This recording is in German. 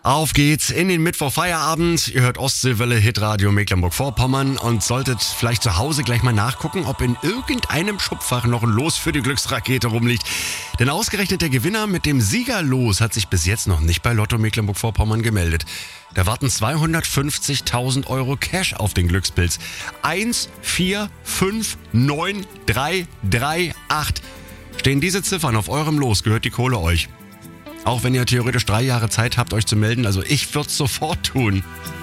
Auf geht's in den Mittwochfeierabend. Ihr hört Ostseewelle, Hitradio Mecklenburg-Vorpommern und solltet vielleicht zu Hause gleich mal nachgucken, ob in irgendeinem Schubfach noch ein Los für die Glücksrakete rumliegt. Denn ausgerechnet der Gewinner mit dem Siegerlos hat sich bis jetzt noch nicht bei Lotto Mecklenburg-Vorpommern gemeldet. Da warten 250.000 Euro Cash auf den Glückspilz. 1, 4, 5, 9, 3, 3, 8. Stehen diese Ziffern auf eurem Los, gehört die Kohle euch. Auch wenn ihr theoretisch 3 Jahre Zeit habt, euch zu melden, also ich würde es sofort tun.